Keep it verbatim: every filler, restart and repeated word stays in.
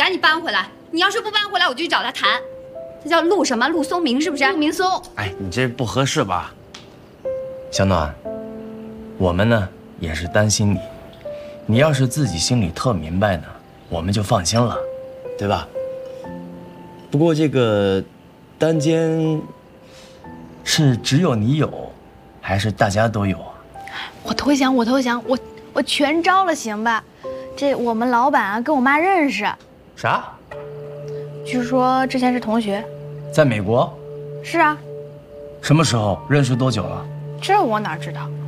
赶紧搬回来！你要是不搬回来，我就去找他谈。他叫陆什么？陆松明是不是？陆明松。 哎，你这不合适吧？小暖，我们呢也是担心你。你要是自己心里特明白呢，我们就放心了，对吧？不过这个单间是只有你有，还是大家都有啊？ 我投降，我投降，我我全招了，行吧？这我们老板啊跟我妈认识， 啥？ 据说之前是同学。 在美国？ 是啊。 什么时候？认识多久了？ 这我哪知道？